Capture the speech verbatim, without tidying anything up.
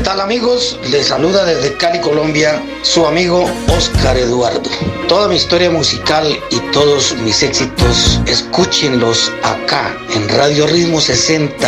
tal amigos? Les saluda desde Cali, Colombia, su amigo Oscar Eduardo. Toda mi historia musical y todos mis éxitos, escúchenlos acá en Radio Ritmo sesenta